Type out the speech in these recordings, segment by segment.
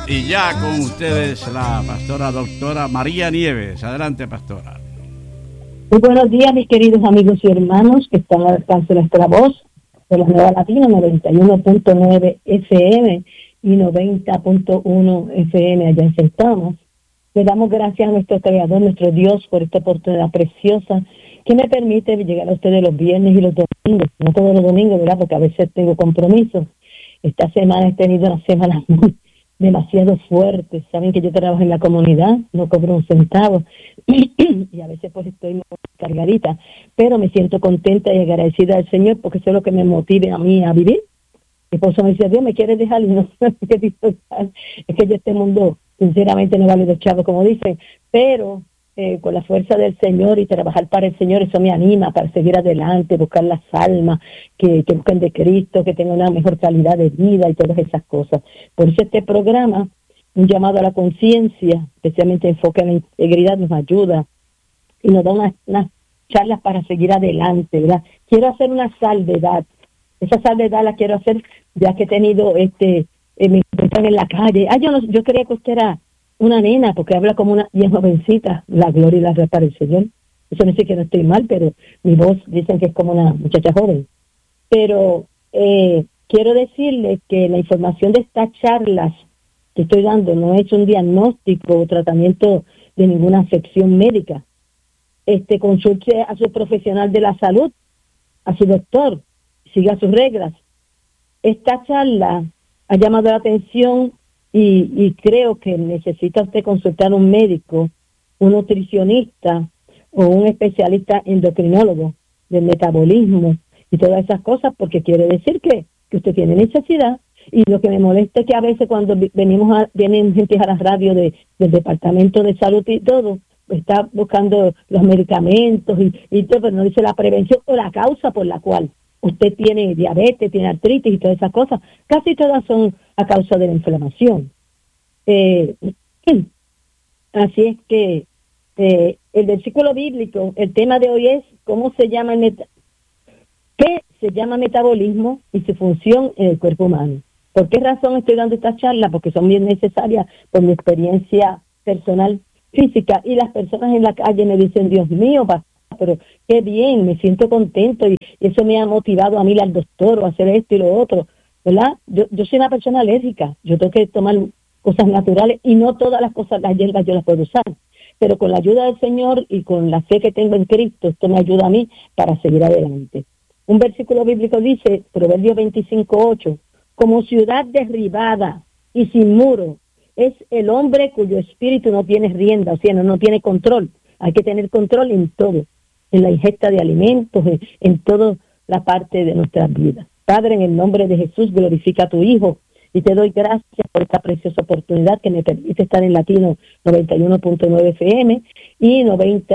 Y ya con ustedes la pastora doctora María Nieves. Adelante, pastora. Muy buenos días, mis queridos amigos y hermanos que están al alcance de nuestra voz de la Nueva Latina 91.9 FM y 90.1 FM allá en Centaunas. Le damos gracias a nuestro Creador, nuestro Dios, por esta oportunidad preciosa que me permite llegar a ustedes los viernes y los domingos, no todos los domingos, ¿verdad? Porque a veces tengo compromisos. Esta semana he tenido una semana demasiado fuerte. Saben que yo trabajo en la comunidad, no cobro un centavo y a veces pues estoy muy cargadita, pero me siento contenta y agradecida al Señor porque eso es lo que me motive a mí a vivir. Mi esposo me dice, Dios, ¿me quieres dejar? Y no sé qué disfrutar. Es que yo este mundo sinceramente no vale dos chavos, como dicen, pero con la fuerza del Señor y trabajar para el Señor, eso me anima para seguir adelante, buscar las almas que busquen de Cristo, que tengan una mejor calidad de vida y todas esas cosas. Por eso este programa, un llamado a la conciencia, especialmente enfoque en la integridad, nos ayuda y nos da unas charlas para seguir adelante, ¿verdad? Quiero hacer una salvedad. Esa salvedad la quiero hacer ya que he tenido me encuentran en la calle. Yo creía que usted era una nena porque habla como una bien jovencita. La gloria y la gloria para el Señor. Eso no dice que no estoy mal, pero mi voz dicen que es como una muchacha joven. Pero quiero decirle que la información de estas charlas que estoy dando no es un diagnóstico o tratamiento de ninguna afección médica. Consulte a su profesional de la salud, a su doctor, siga sus reglas. Esta charla ha llamado la atención y creo que necesita usted consultar a un médico, un nutricionista o un especialista endocrinólogo del metabolismo y todas esas cosas, porque quiere decir que usted tiene necesidad. Y lo que me molesta es que a veces cuando vienen gente a la radio del Departamento de Salud y todo, está buscando los medicamentos y todo, pero no dice la prevención o la causa por la cual usted tiene diabetes, tiene artritis y todas esas cosas. Casi todas son a causa de la inflamación. Así es que el versículo bíblico, el tema de hoy es ¿cómo se llama qué se llama metabolismo y su función en el cuerpo humano? ¿Por qué razón estoy dando esta charla? Porque son bien necesarias por mi experiencia personal física, y las personas en la calle me dicen, Dios mío, pero qué bien, me siento contento y eso me ha motivado a mí al doctor o a hacer esto y lo otro, ¿verdad? Yo soy una persona alérgica, yo tengo que tomar cosas naturales y no todas las cosas, las hierbas yo las puedo usar, pero con la ayuda del Señor y con la fe que tengo en Cristo, esto me ayuda a mí para seguir adelante. Un versículo bíblico dice, Proverbios 25:8, como ciudad derribada y sin muro es el hombre cuyo espíritu no tiene rienda, o sea, no tiene control. Hay que tener control en todo, en la ingesta de alimentos, en toda la parte de nuestras vidas. Padre, en el nombre de Jesús, glorifica a tu Hijo y te doy gracias por esta preciosa oportunidad que me permite estar en Latino 91.9 FM y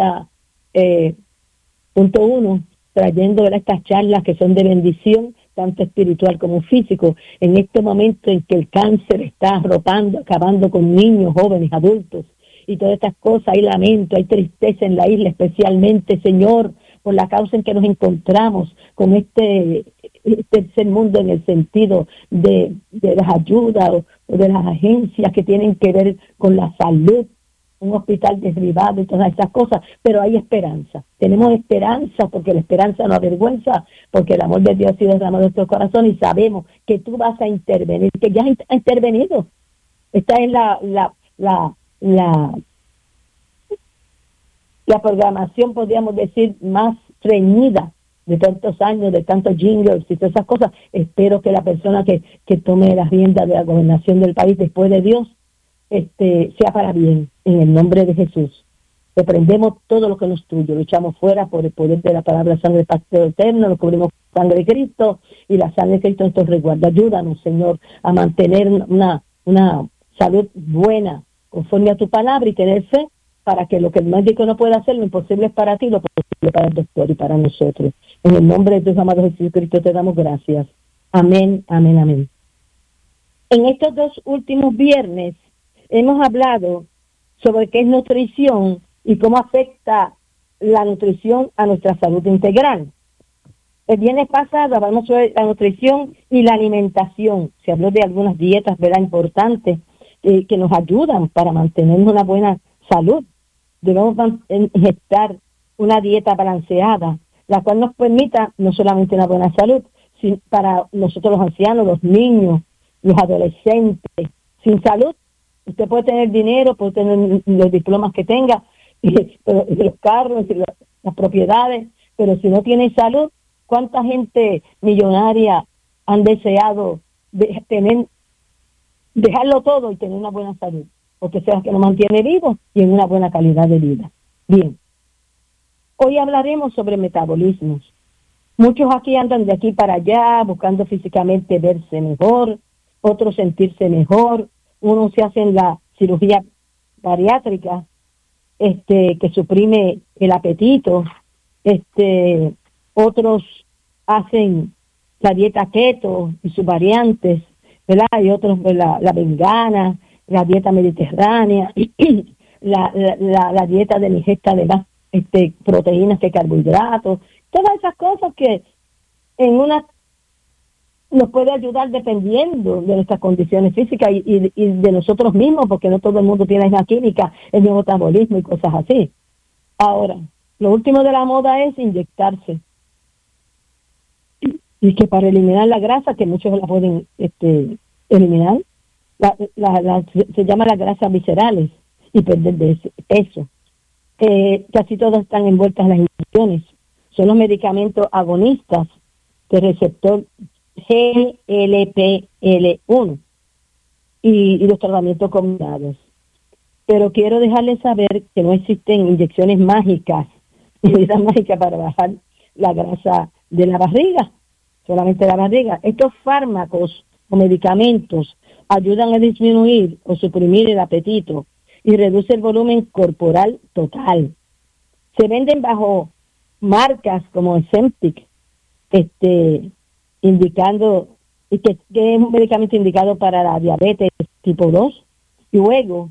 90.1, trayendo estas charlas que son de bendición, tanto espiritual como físico, en este momento en que el cáncer está arropando, acabando con niños, jóvenes, adultos, y todas estas cosas. Hay lamento, hay tristeza en la isla, especialmente, Señor, por la causa en que nos encontramos con este tercer mundo, en el sentido de las ayudas o de las agencias que tienen que ver con la salud, un hospital derribado y todas estas cosas, pero hay esperanza. Tenemos esperanza porque la esperanza no avergüenza, porque el amor de Dios ha sido derramado en nuestro corazón y sabemos que tú vas a intervenir, que ya has intervenido. Está en la programación, podríamos decir, más reñida de tantos años, de tantos jingles y todas esas cosas. Espero que la persona que tome la rienda de la gobernación del país después de Dios sea para bien, en el nombre de Jesús. Reprendemos todo lo que no es tuyo, lo echamos fuera por el poder de la palabra sangre pacto eterno, lo cubrimos con sangre de Cristo y la sangre de Cristo nos resguarda. Ayúdanos, Señor, a mantener una salud buena conforme a tu palabra y tener fe para que lo que el médico no puede hacer, lo imposible es para ti, lo posible para el doctor y para nosotros. En el nombre de tu amado Jesucristo te damos gracias. Amén, amén, amén. En estos 2 últimos viernes hemos hablado sobre qué es nutrición y cómo afecta la nutrición a nuestra salud integral. El viernes pasado hablamos sobre la nutrición y la alimentación. Se habló de algunas dietas, ¿verdad?, importantes que nos ayudan para mantener una buena salud. Debemos ingestar una dieta balanceada, la cual nos permita no solamente una buena salud, sino para nosotros los ancianos, los niños, los adolescentes. Sin salud, usted puede tener dinero, puede tener los diplomas que tenga, los carros, las propiedades, pero si no tiene salud, ¿cuánta gente millonaria han deseado dejarlo todo y tener una buena salud? Porque sea que nos mantiene vivos y en una buena calidad de vida. Bien, hoy hablaremos sobre metabolismos. Muchos aquí andan de aquí para allá buscando físicamente verse mejor, otros sentirse mejor. Unos se hacen la cirugía bariátrica, que suprime el apetito. Otros hacen la dieta keto y sus variantes, ¿verdad? Y otros la vegana, la dieta mediterránea, la dieta de la ingesta de más proteínas que carbohidratos, todas esas cosas que en una nos puede ayudar dependiendo de nuestras condiciones físicas y de nosotros mismos, porque no todo el mundo tiene la química, el mismo metabolismo y cosas así. Ahora, lo último de la moda es inyectarse. Y que para eliminar la grasa, que muchos la pueden eliminar, se llama las grasas viscerales y perder de peso. Casi todas están envueltas en las inyecciones. Son los medicamentos agonistas del receptor GLP-1 y los tratamientos combinados. Pero quiero dejarles saber que no existen inyecciones mágicas, medidas mágicas para bajar la grasa de la barriga, solamente la barriga. Estos fármacos o medicamentos ayudan a disminuir o suprimir el apetito y reduce el volumen corporal total. Se venden bajo marcas como Ozempic, indicando que es un medicamento indicado para la diabetes tipo 2, y luego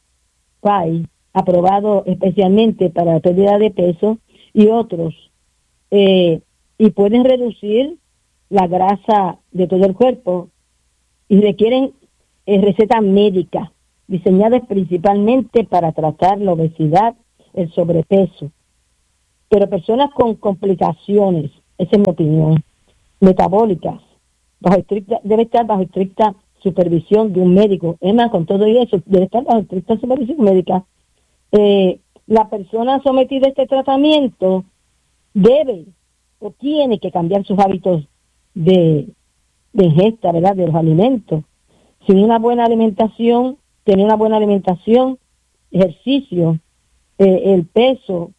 aprobado especialmente para la pérdida de peso, y otros, y pueden reducir la grasa de todo el cuerpo y requieren recetas médicas diseñadas principalmente para tratar la obesidad, el sobrepeso. Pero personas con complicaciones, esa es mi opinión, metabólicas, debe estar bajo estricta supervisión de un médico. Es más, con todo eso, debe estar bajo estricta supervisión médica. La persona sometida a este tratamiento debe o tiene que cambiar sus hábitos de ingesta, ¿verdad?, de los alimentos. Sin una buena alimentación, tener una buena alimentación, ejercicio, el peso,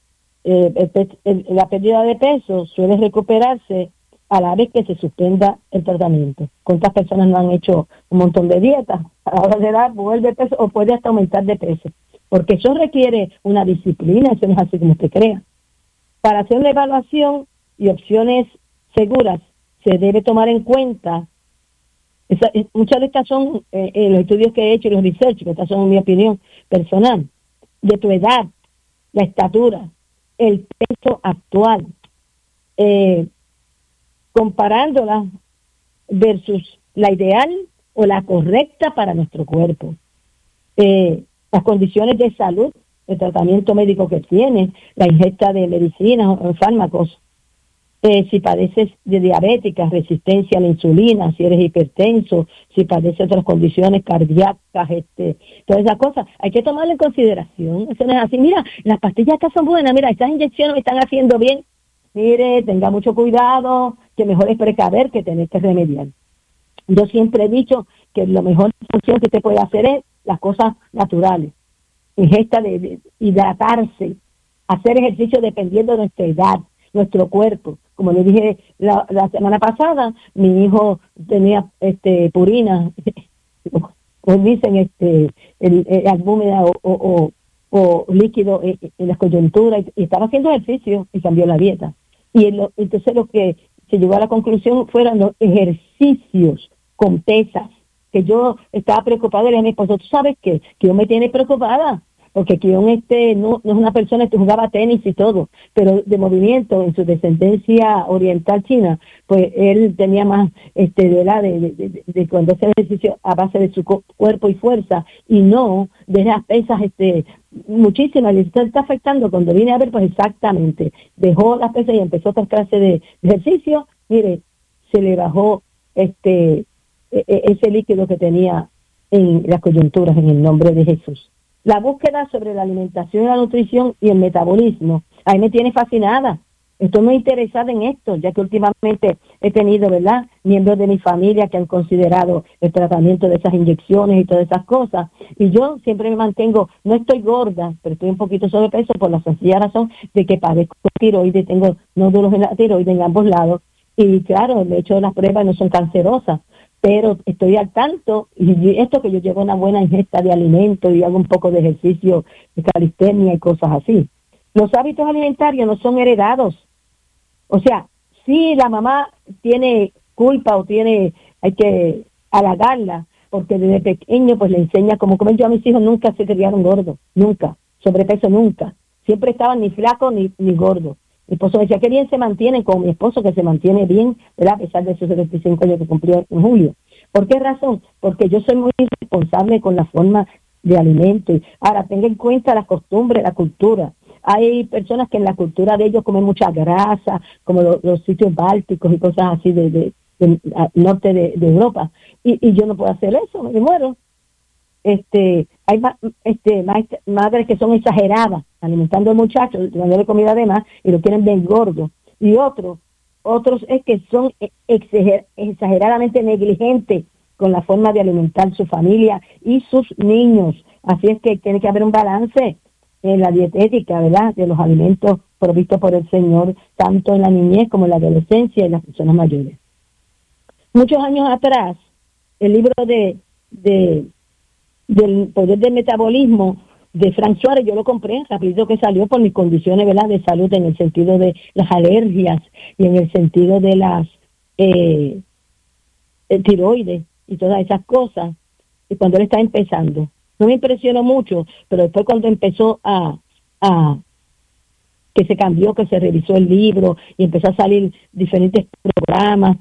la pérdida de peso suele recuperarse a la vez que se suspenda el tratamiento. ¿Cuántas personas no han hecho un montón de dietas? A la hora de edad vuelve el peso o puede hasta aumentar de peso, porque eso requiere una disciplina, eso no es así como usted crea. Para hacer una evaluación y opciones seguras, se debe tomar en cuenta, muchas de estas son los estudios que he hecho y los research, que estas son mi opinión personal, de tu edad, la estatura, el peso actual, comparándola versus la ideal o la correcta para nuestro cuerpo. Las condiciones de salud, el tratamiento médico que tienes, la ingesta de medicinas o fármacos, si padeces de diabética, resistencia a la insulina, si eres hipertenso, si padeces otras condiciones cardíacas, todas esas cosas, hay que tomarlo en consideración. Eso no es así. Mira, las pastillas acá son buenas, mira, estas inyecciones me están haciendo bien. Mire, tenga mucho cuidado, que mejor es precaver que tener que remediar. Yo siempre he dicho que lo mejor que usted puede hacer es las cosas naturales. Ingesta de hidratarse, hacer ejercicio dependiendo de nuestra edad, nuestro cuerpo. Como le dije la semana pasada, mi hijo tenía purina, pues dicen albúmina o líquido en las coyunturas, y estaba haciendo ejercicio y cambió la dieta. Entonces lo que se llegó a la conclusión fueron los ejercicios con pesas, que yo estaba preocupada. Le dije a mi esposo, ¿tú sabes qué? Que yo me tiene preocupada, porque Kion no es una persona que jugaba tenis y todo, pero de movimiento en su descendencia oriental china, pues él tenía más de cuando hace ejercicio a base de su cuerpo y fuerza, y no de las pesas muchísimas. Le está afectando. Cuando vine a ver, pues exactamente, dejó las pesas y empezó otra clase de ejercicio. Mire, se le bajó ese líquido que tenía en las coyunturas, en el nombre de Jesús. La búsqueda sobre la alimentación, la nutrición y el metabolismo, ahí me tiene fascinada. Estoy muy interesada en esto, ya que últimamente he tenido, ¿verdad?, miembros de mi familia que han considerado el tratamiento de esas inyecciones y todas esas cosas. Y yo siempre me mantengo, no estoy gorda, pero estoy un poquito sobrepeso por la sencilla razón de que padezco tiroides, tengo nódulos en la tiroides en ambos lados. Y claro, de hecho las pruebas no son cancerosas, pero estoy al tanto, y esto que yo llevo una buena ingesta de alimentos y hago un poco de ejercicio de calistenia y cosas así. Los hábitos alimentarios no son heredados. O sea, si la mamá tiene culpa o hay que halagarla, porque desde pequeño pues le enseña cómo comer. Yo a mis hijos nunca se criaron gordos, nunca, sobrepeso nunca. Siempre estaban ni flacos ni gordos. Mi esposo decía que bien se mantiene, como mi esposo que se mantiene bien, ¿verdad?, a pesar de sus 75 años que cumplió en julio. ¿Por qué razón? Porque yo soy muy responsable con la forma de alimento. Ahora, tenga en cuenta las costumbres, la cultura. Hay personas que en la cultura de ellos comen mucha grasa, como los sitios bálticos y cosas así de norte de Europa. Y yo no puedo hacer eso, me muero. Hay madres que son exageradas, alimentando al muchacho, dándole comida de más y lo quieren ver gordo. Y otros es que son exageradamente negligentes con la forma de alimentar su familia y sus niños. Así es que tiene que haber un balance en la dietética, ¿verdad?, de los alimentos provistos por el Señor, tanto en la niñez como en la adolescencia y en las personas mayores. Muchos años atrás, el libro del poder del metabolismo de Frank Suárez, yo lo compré rápido que salió por mis condiciones, ¿verdad?, de salud, en el sentido de las alergias y en el sentido de las tiroides y todas esas cosas. Y cuando él está empezando, no me impresionó mucho, pero después cuando empezó que se cambió, que se revisó el libro y empezó a salir diferentes programas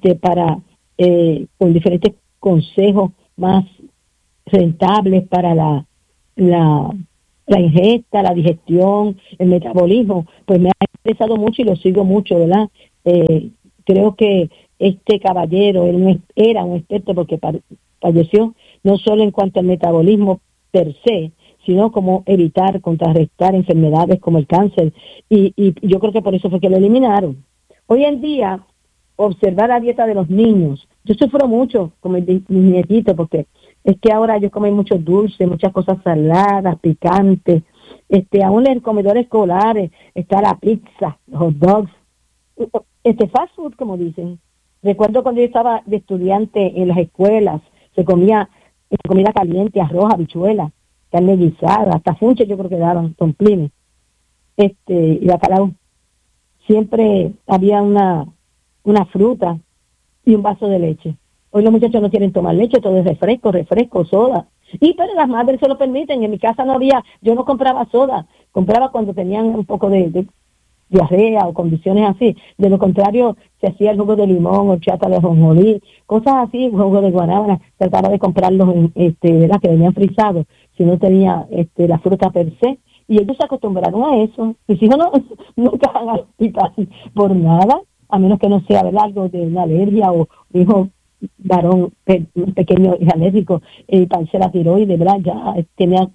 con diferentes consejos más rentables para la ingesta, la digestión, el metabolismo, pues me ha interesado mucho y lo sigo mucho, ¿verdad? Creo que este caballero, él no era un experto porque falleció, no solo en cuanto al metabolismo per se, sino como evitar, contrarrestar enfermedades como el cáncer. Y yo creo que por eso fue que lo eliminaron. Hoy en día, observar la dieta de los niños, yo sufro mucho con mis nietitos, porque es que ahora ellos comen muchos dulces, muchas cosas saladas, picantes, aún en el comedor escolar está la pizza, los hot dogs, fast food, como dicen. Recuerdo cuando yo estaba de estudiante en las escuelas, se comía comida caliente, arroz, habichuela, carne guisada, hasta funches yo creo que daban, tomplines, y bacalao. Siempre había una fruta y un vaso de leche. Hoy los muchachos no quieren tomar leche, todo es refresco, soda. Pero las madres se lo permiten. En mi casa no había, yo no compraba soda, compraba cuando tenían un poco de diarrea o condiciones así. De lo contrario, se hacía el jugo de limón, horchata de ajonjolí, cosas así, jugo de guanábana. Trataba de comprarlos ¿verdad?, que venían frisados, si no tenía la fruta per se. Y ellos se acostumbraron a eso. Mis hijos nunca van al hospital por nada, a menos que no sea, ¿verdad?, algo de una alergia o hijo varón pequeño y alérgico, para la tiroides, ¿verdad? Ya tenía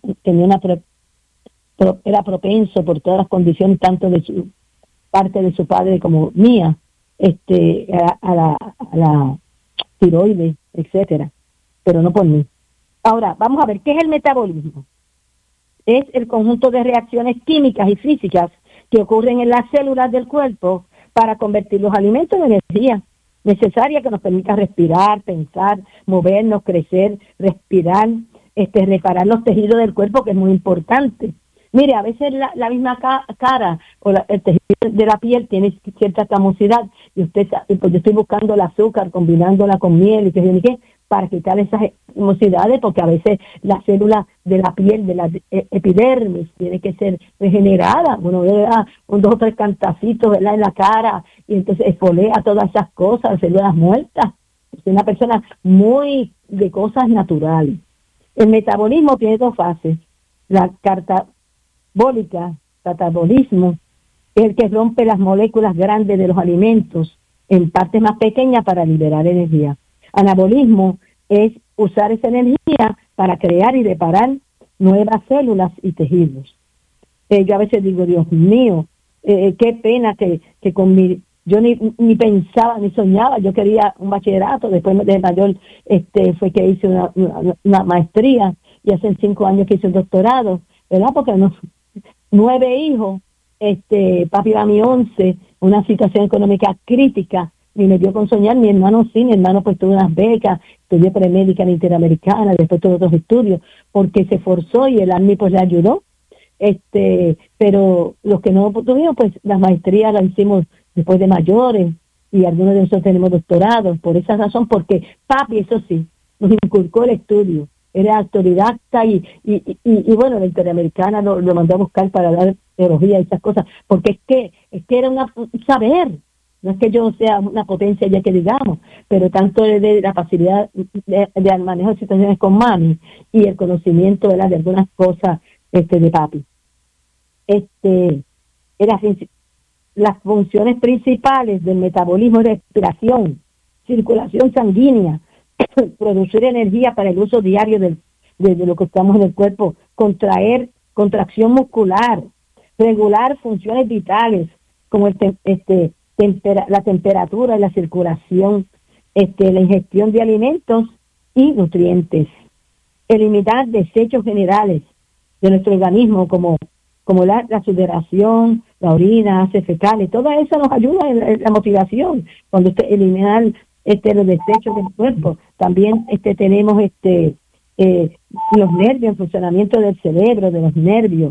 era propenso por todas las condiciones, tanto de su parte de su padre como mía, a la tiroides, etcétera, pero no por mí. Ahora, vamos a ver, ¿qué es el metabolismo? Es el conjunto de reacciones químicas y físicas que ocurren en las células del cuerpo para convertir los alimentos en energía necesaria que nos permita respirar, pensar, movernos, crecer, respirar, reparar los tejidos del cuerpo, que es muy importante. Mire, a veces la misma cara o el tejido de la piel tiene cierta camosidad y pues yo estoy buscando el azúcar, combinándola con miel y qué, para quitar esas hemosidades, porque a veces las células de la piel, de la epidermis, tiene que ser regenerada. Uno ve un 2 o 3 cantacitos, ¿verdad?, en la cara, y entonces esfolea todas esas cosas, células muertas. Es una persona muy de cosas naturales. El metabolismo tiene 2 fases. La catabolismo, es el que rompe las moléculas grandes de los alimentos en partes más pequeñas para liberar energía. Anabolismo es usar esa energía para crear y reparar nuevas células y tejidos. Yo a veces digo, Dios mío, qué pena que con yo ni pensaba, ni soñaba, yo quería un bachillerato, después de mayor fue que hice una maestría, y hace 5 años que hice un doctorado, ¿verdad? Porque 9 hijos, papi era mi 11, una situación económica crítica, y me dio con soñar. Mi hermano sí, mi hermano pues tuvo unas becas, estudió premédica en Interamericana, después tuvo otros estudios, porque se esforzó y el Army pues le ayudó. Pero los que no tuvimos, pues las maestrías las hicimos después de mayores, y algunos de nosotros tenemos doctorados, por esa razón, porque papi, eso sí, nos inculcó el estudio, era autodidacta, y bueno, la Interamericana lo mandó a buscar para dar teología y esas cosas, porque es que era un saber. No es que yo sea una potencia ya que digamos, pero tanto de la facilidad de manejo de situaciones con mami y el conocimiento de algunas cosas de papi. Las funciones principales del metabolismo: respiración, circulación sanguínea, producir energía para el uso diario de lo que estamos en el cuerpo, contracción muscular, regular funciones vitales como la temperatura y la circulación, la ingestión de alimentos y nutrientes, eliminar desechos generales de nuestro organismo como la sudoración, la orina, heces fecales. Todo eso nos ayuda en la motivación cuando eliminar los desechos del cuerpo. También tenemos los nervios, el funcionamiento del cerebro, de los nervios.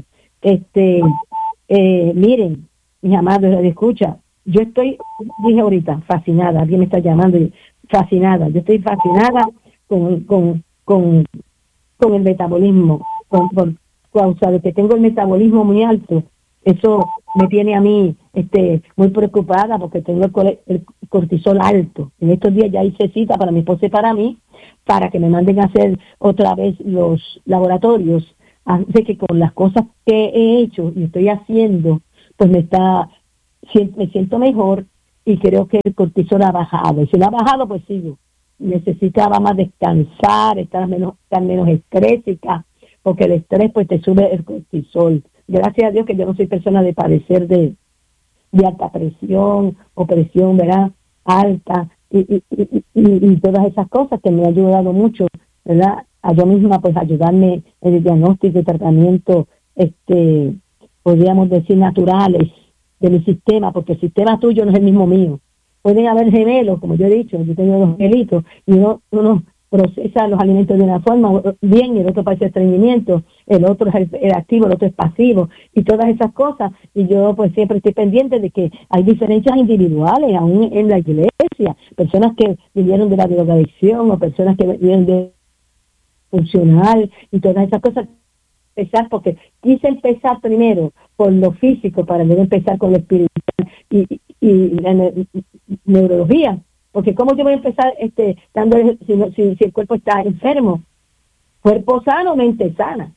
Miren, mis amados, escucha, yo dije ahorita, fascinada, alguien me está llamando, fascinada, yo estoy fascinada con el metabolismo, por causa de que tengo el metabolismo muy alto. Eso me tiene a mí muy preocupada, porque tengo el cortisol alto. En estos días ya hice cita para mi esposa y para mí, para que me manden a hacer otra vez los laboratorios. Así que con las cosas que he hecho y estoy haciendo, pues me siento mejor, y creo que el cortisol ha bajado. Y si no ha bajado, pues sigo. Necesitaba más descansar, estar menos estrésica, porque el estrés pues te sube el cortisol. Gracias a Dios que yo no soy persona de padecer de alta presión o presión, ¿verdad?, alta, y todas esas cosas que me han ayudado mucho, ¿verdad?, a yo misma pues ayudarme en el diagnóstico y tratamiento, podríamos decir, naturales de mi sistema, porque el sistema tuyo no es el mismo mío. Pueden haber gemelos, como yo he dicho, yo tengo 2 gemelitos, y uno procesa los alimentos de una forma bien, y el otro parece estreñimiento, el otro es el activo, el otro es pasivo, y todas esas cosas. Y yo pues siempre estoy pendiente de que hay diferencias individuales, aún en la iglesia, personas que vinieron de la drogadicción, o personas que vinieron de funcional, y todas esas cosas. Porque quise empezar primero por lo físico para luego empezar con lo espiritual y la neurología, porque cómo yo voy a empezar si el cuerpo está enfermo. Cuerpo sano, mente sana.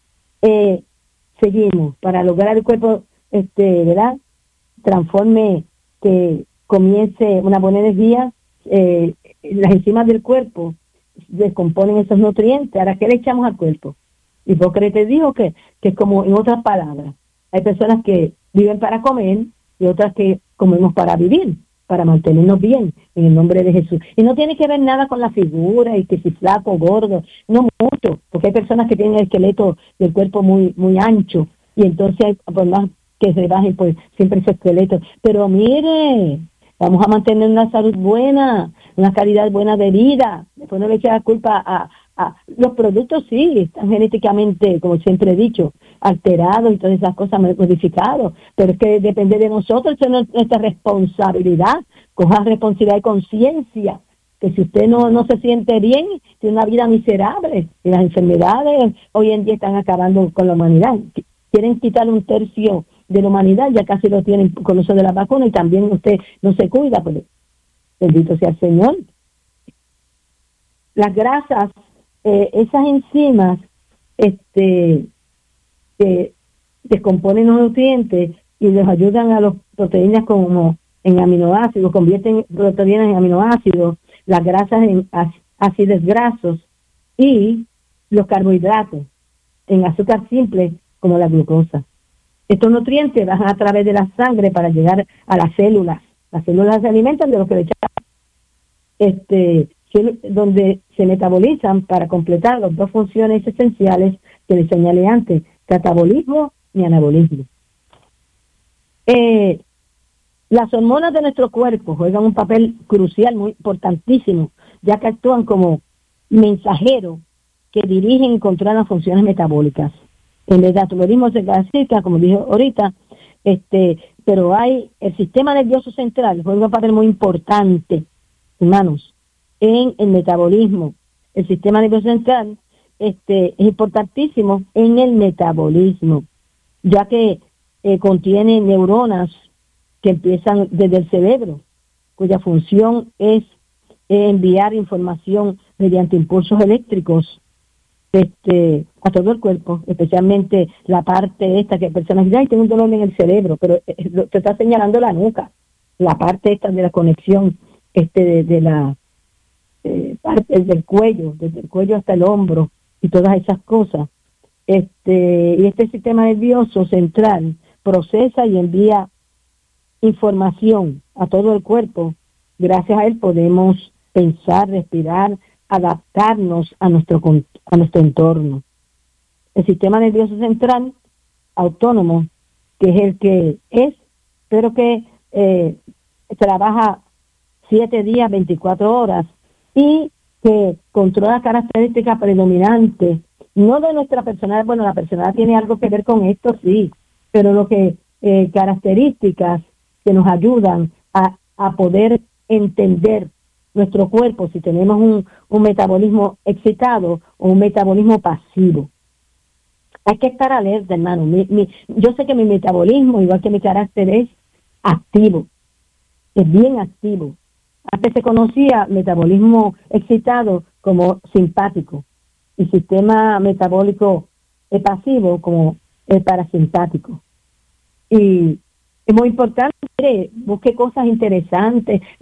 Seguimos para lograr el cuerpo ¿verdad?, transforme, que comience una buena energía. Las enzimas del cuerpo descomponen esos nutrientes. Ahora, ¿qué le echamos al cuerpo? Hipócrates dijo que es como, en otras palabras, hay personas que viven para comer y otras que comemos para vivir, para mantenernos bien, en el nombre de Jesús. Y no tiene que ver nada con la figura y que si flaco, gordo, no mucho, porque hay personas que tienen el esqueleto del cuerpo muy muy ancho, y entonces, por más que se bajen, pues siempre ese esqueleto. Pero mire, vamos a mantener una salud buena, una calidad buena de vida. Después no le eche la culpa a los productos. Sí, están genéticamente, como siempre he dicho, alterados y todas esas cosas modificados, pero es que depende de nosotros, eso no es nuestra responsabilidad. Coja responsabilidad y conciencia que si usted no se siente bien, tiene una vida miserable. Y las enfermedades hoy en día están acabando con la humanidad. Quieren quitar 1/3 de la humanidad, ya casi lo tienen con eso de la vacuna, y también usted no se cuida, pues bendito sea el Señor. Las grasas, esas enzimas, que descomponen los nutrientes y les ayudan a las proteínas como en aminoácidos, convierten proteínas en aminoácidos, las grasas en ácidos grasos y los carbohidratos en azúcar simple como la glucosa. Estos nutrientes bajan a través de la sangre para llegar a las células. Las células se alimentan de lo que le echamos, donde se metabolizan para completar las 2 funciones esenciales que les señalé antes, catabolismo y anabolismo. Las hormonas de nuestro cuerpo juegan un papel crucial, muy importantísimo, ya que actúan como mensajeros que dirigen y controlan las funciones metabólicas. El metabolismo se clasifica, como dije ahorita, pero hay el sistema nervioso central, juega un papel muy importante, hermanos, en el metabolismo. El sistema nervioso central es importantísimo en el metabolismo, ya que contiene neuronas que empiezan desde el cerebro, cuya función es enviar información mediante impulsos eléctricos a todo el cuerpo, especialmente la parte esta que personas dicen, ay, tengo un dolor en el cerebro, pero te está señalando la nuca, la parte esta de la conexión de la parte del cuello, desde el cuello hasta el hombro y todas esas cosas. Y este sistema nervioso central procesa y envía información a todo el cuerpo. Gracias a él podemos pensar, respirar, adaptarnos a nuestro entorno. El sistema nervioso central autónomo, que es el que es, pero que trabaja 7 días, 24 horas, y que controla características predominantes, no de nuestra personalidad. Bueno, la personalidad tiene algo que ver con esto, sí, pero lo que características que nos ayudan a poder entender nuestro cuerpo, si tenemos un metabolismo excitado o un metabolismo pasivo. Hay que estar alerta, hermano. Yo sé que mi metabolismo, igual que mi carácter, es activo, es bien activo. Antes se conocía metabolismo excitado como simpático y sistema metabólico pasivo como el parasimpático. Y es muy importante, busque cosas interesantes,